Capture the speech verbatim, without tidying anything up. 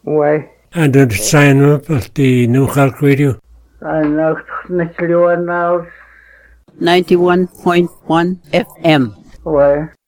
Ouais. And did sign up at the New Cork Radio? And uh, ninety-one point one F M. Ouais.